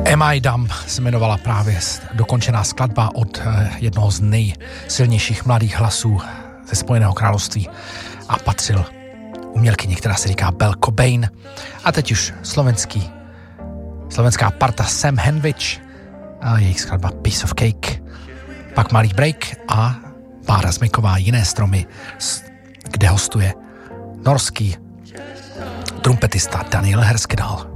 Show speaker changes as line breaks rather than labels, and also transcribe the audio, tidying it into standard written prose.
Am I Dumb se jmenovala právě dokončená skladba od jednoho z nejsilnějších mladých hlasů ze Spojeného království a patřil umělkyni, která se říká Belle Cobain. A teď už slovenská parta Sam Henwich a jejich skladba Piece of Cake. Pak malý break a Bára Zmiková Jiné stromy, kde hostuje norský trumpetista Daniel Herskedal.